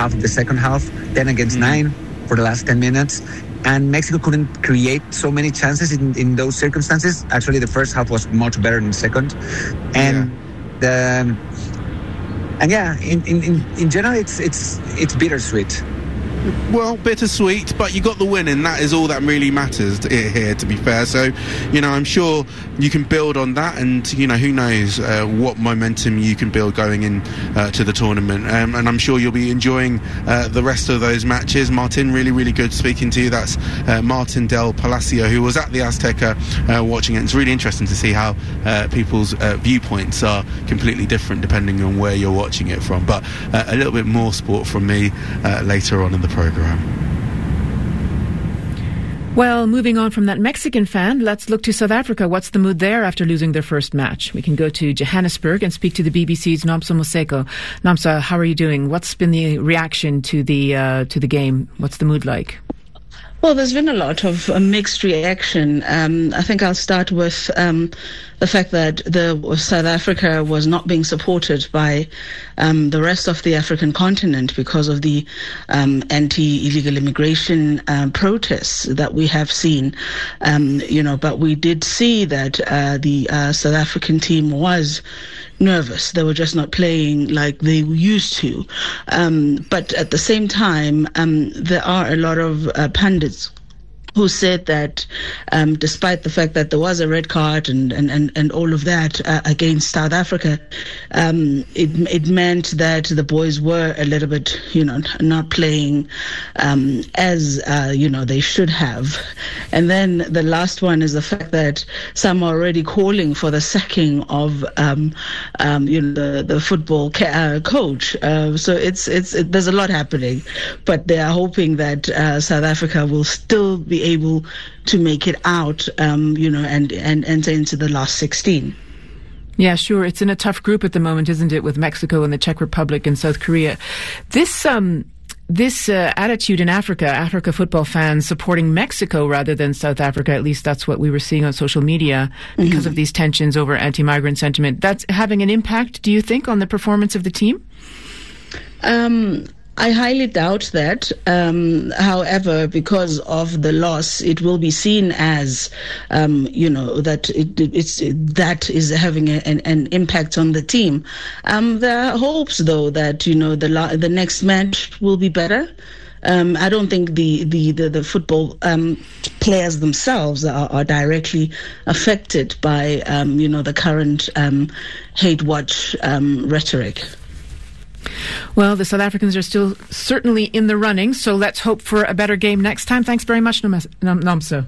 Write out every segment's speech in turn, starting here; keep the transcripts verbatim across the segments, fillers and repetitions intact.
half of the second half, ten against mm. nine for the last ten minutes. And Mexico couldn't create so many chances in, in those circumstances. Actually, the first half was much better than the second. And yeah. the... And yeah, in, in, in general, it's it's it's bittersweet. Well, bittersweet, but you got the win, and that is all that really matters here, to be fair. So, you know, I'm sure you can build on that, and, you know, who knows uh, what momentum you can build going in uh, to the tournament. Um, and I'm sure you'll be enjoying uh, the rest of those matches. Martin, really, really good speaking to you. That's uh, Martin Del Palacio, who was at the Azteca uh, watching it. It's really interesting to see how uh, people's uh, viewpoints are completely different depending on where you're watching it from. But uh, a little bit more sport from me uh, later on in the program. Well, moving on from that Mexican fan, let's look to South Africa. What's the mood there after losing their first match? We can go to Johannesburg and speak to the B B C's Nomsa Moseko. Nomsa, how are you doing? What's been the reaction to the uh, to the game? What's the mood like? Well, there's been a lot of uh, mixed reaction. Um, I think I'll start with um, the fact that the South Africa was not being supported by um, the rest of the African continent because of the um, anti-illegal immigration uh, protests that we have seen. Um, you know, but we did see that uh, the uh, South African team was nervous. They were just not playing like they used to. Um, but at the same time, um, there are a lot of uh, pundits who said that um, despite the fact that there was a red card and, and, and, and all of that uh, against South Africa, um, it it meant that the boys were a little bit, you know, not playing um, as, uh, you know, they should have. And then the last one is the fact that some are already calling for the sacking of, um, um, you know, the, the football ca- uh, coach. Uh, so it's it's it, there's a lot happening, but they are hoping that uh, South Africa will still be able to make it out, um, you know, and, and enter into the last sixteen. Yeah, sure. It's in a tough group at the moment, isn't it, with Mexico and the Czech Republic and South Korea. This um, this uh, attitude in Africa, Africa football fans supporting Mexico rather than South Africa, at least that's what we were seeing on social media because mm-hmm. of these tensions over anti-migrant sentiment. That's having an impact, do you think, on the performance of the team? Um I highly doubt that. Um, however, because of the loss, it will be seen as, um, you know, that it, it's that is having a, an, an impact on the team. Um, there are hopes, though, that, you know, the the next match will be better. Um, I don't think the the the, the football um, players themselves are, are directly affected by, um, you know, the current um, hate watch um, rhetoric. Well, the South Africans are still certainly in the running, so let's hope for a better game next time. Thanks very much, Nomsa.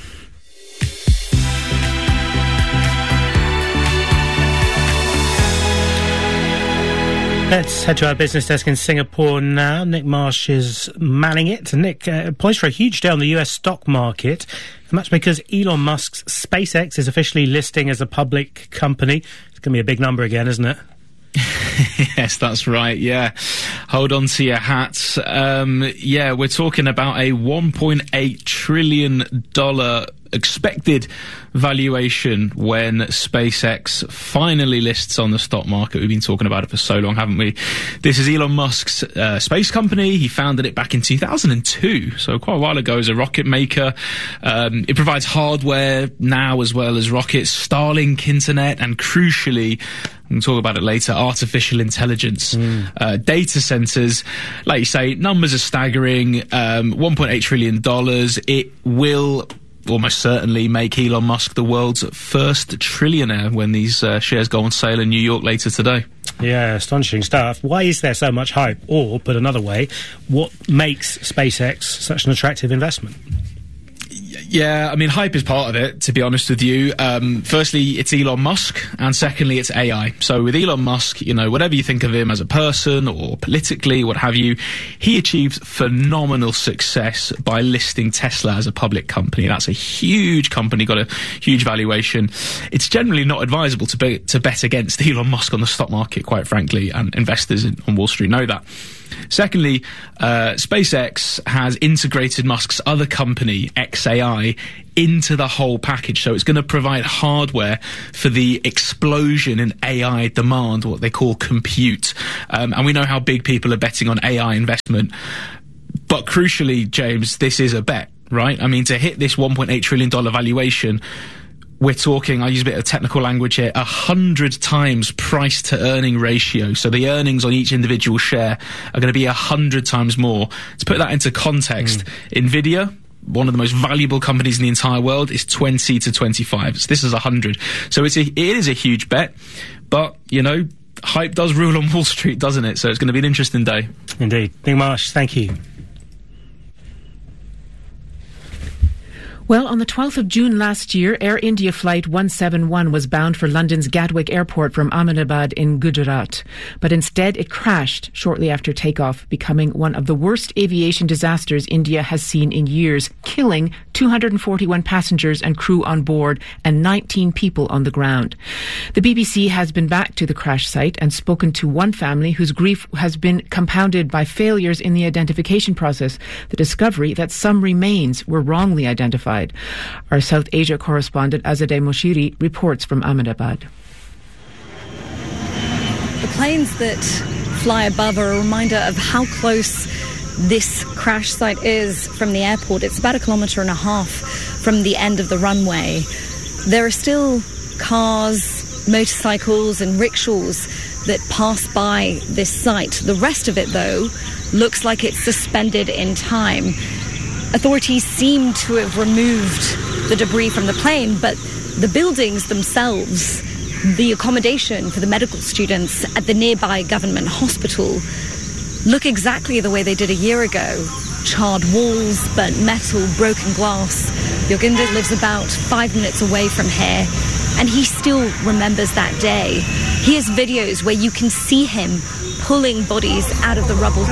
Let's head to our business desk in Singapore now. Nick Marsh is manning it. Nick, uh, poised for a huge day on the U S stock market, much because Elon Musk's SpaceX is officially listing as a public company. It's going to be a big number again, isn't it? Yes, that's right. Yeah. Hold on to your hats. Um, yeah, we're talking about a one point eight trillion dollars expected valuation when SpaceX finally lists on the stock market. We've been talking about it for so long, haven't we? This is Elon Musk's uh, space company. He founded it back in two thousand two, so quite a while ago, as a rocket maker. Um, it provides hardware now as well as rockets, Starlink internet, and crucially, we'll talk about it later, artificial intelligence, mm. uh, data centers. Like you say, numbers are staggering. Um, one point eight trillion dollars. It will almost certainly make Elon Musk the world's first trillionaire when these uh, shares go on sale in New York later today. Yeah, astonishing stuff. Why is there so much hype? Or, put another way, what makes SpaceX such an attractive investment? Yeah, I mean, hype is part of it, to be honest with you. Um, firstly, it's Elon Musk, and secondly, it's A I. So with Elon Musk, you know, whatever you think of him as a person or politically, what have you, he achieved phenomenal success by listing Tesla as a public company. That's a huge company, got a huge valuation. It's generally not advisable to, be, to bet against Elon Musk on the stock market, quite frankly, and investors in, on Wall Street know that. Secondly, uh, SpaceX has integrated Musk's other company, X A I, into the whole package. So it's going to provide hardware for the explosion in A I demand, what they call compute. Um, and we know how big people are betting on A I investment. But crucially, James, this is a bet, right? I mean, to hit this one point eight trillion dollars valuation, we're talking, I use a bit of technical language here, a hundred times price to earning ratio. So the earnings on each individual share are going to be a hundred times more. To put that into context, mm. Nvidia, one of the most valuable companies in the entire world, is twenty to twenty-five. So this is a hundred. So it's a, it is a huge bet, but, you know, hype does rule on Wall Street, doesn't it? So it's going to be an interesting day. Indeed. Nick Marsh, thank you. Well, on the twelfth of June last year, Air India Flight one seventy-one was bound for London's Gatwick Airport from Ahmedabad in Gujarat. But instead, it crashed shortly after takeoff, becoming one of the worst aviation disasters India has seen in years, killing two hundred forty-one passengers and crew on board and nineteen people on the ground. The B B C has been back to the crash site and spoken to one family whose grief has been compounded by failures in the identification process, the discovery that some remains were wrongly identified. Our South Asia correspondent Azadeh Moshiri reports from Ahmedabad. The planes that fly above are a reminder of how close this crash site is from the airport. It's about a kilometre and a half from the end of the runway. There are still cars, motorcycles and rickshaws that pass by this site. The rest of it, though, looks like it's suspended in time. Authorities seem to have removed the debris from the plane, but the buildings themselves, the accommodation for the medical students at the nearby government hospital, look exactly the way they did a year ago. Charred walls, burnt metal, broken glass. Yoginder lives about five minutes away from here, and he still remembers that day. He has videos where you can see him pulling bodies out of the rubble.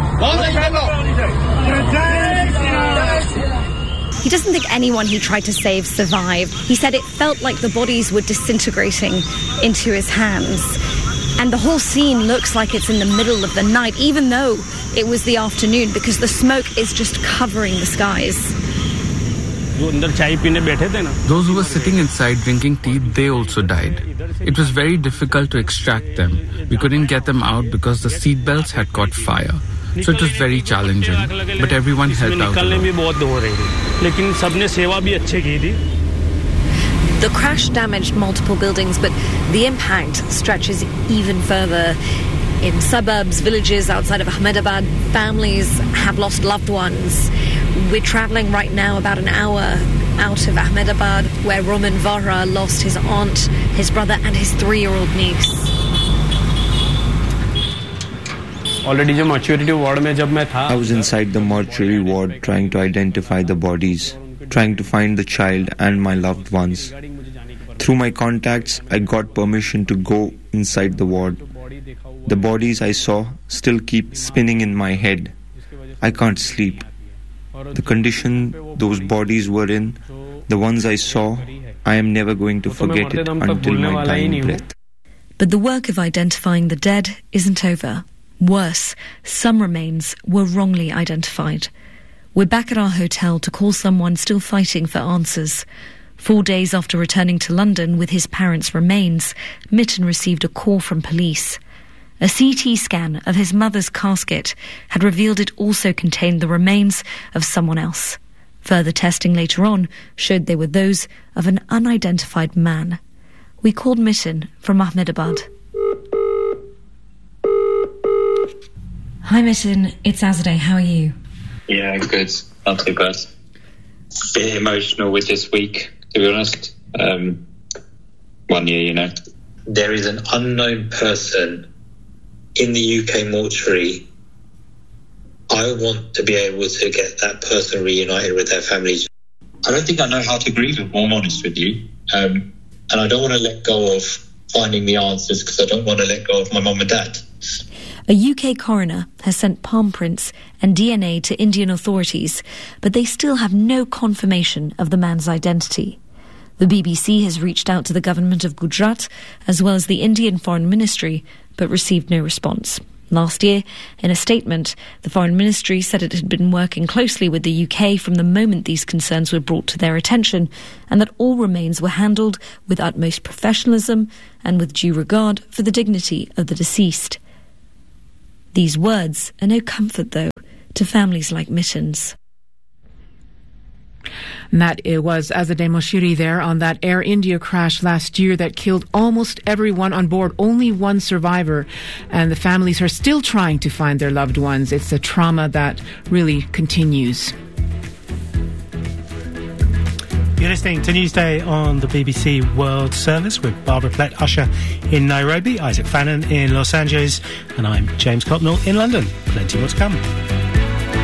He doesn't think anyone he tried to save survived. He said it felt like the bodies were disintegrating into his hands. And the whole scene looks like it's in the middle of the night, even though it was the afternoon, because the smoke is just covering the skies. Those who were sitting inside drinking tea, they also died. It was very difficult to extract them. We couldn't get them out because the seat belts had caught fire. So it was very challenging, but everyone helped out a lot. The crash damaged multiple buildings, but the impact stretches even further. In suburbs, villages outside of Ahmedabad, families have lost loved ones. We're travelling right now about an hour out of Ahmedabad, where Roman Vara lost his aunt, his brother and his three-year-old niece. I was inside the mortuary ward trying to identify the bodies, trying to find the child and my loved ones. Through my contacts, I got permission to go inside the ward. The bodies I saw still keep spinning in my head. I can't sleep. The condition those bodies were in, the ones I saw, I am never going to forget it until my dying breath. But the work of identifying the dead isn't over. Worse, some remains were wrongly identified. We're back at our hotel to call someone still fighting for answers. Four days after returning to London with his parents' remains, Mitten received a call from police. A C T scan of his mother's casket had revealed it also contained the remains of someone else. Further testing later on showed they were those of an unidentified man. We called Mitten from Ahmedabad. Hi Mitten, it's Azadeh, how are you? Yeah, good, not too bad. Bit emotional with this week, to be honest. Um, one year, you know. There is an unknown person in the U K mortuary. I want to be able to get that person reunited with their families. I don't think I know how to grieve, if I'm honest with you. Um, and I don't want to let go of finding the answers because I don't want to let go of my mum and dad. A U K coroner has sent palm prints and D N A to Indian authorities, but they still have no confirmation of the man's identity. The B B C has reached out to the government of Gujarat as well as the Indian Foreign Ministry, but received no response. Last year, in a statement, the Foreign Ministry said it had been working closely with the U K from the moment these concerns were brought to their attention, and that all remains were handled with utmost professionalism and with due regard for the dignity of the deceased. These words are no comfort, though, to families like Mittens. And that it was Azadeh Moshiri there on that Air India crash last year that killed almost everyone on board, only one survivor. And the families are still trying to find their loved ones. It's a trauma that really continues. You're listening to Newsday on the B B C World Service with Barbara Plett-Usher in Nairobi, Isaac Fannin in Los Angeles, and I'm James Copnell in London. Plenty more to come.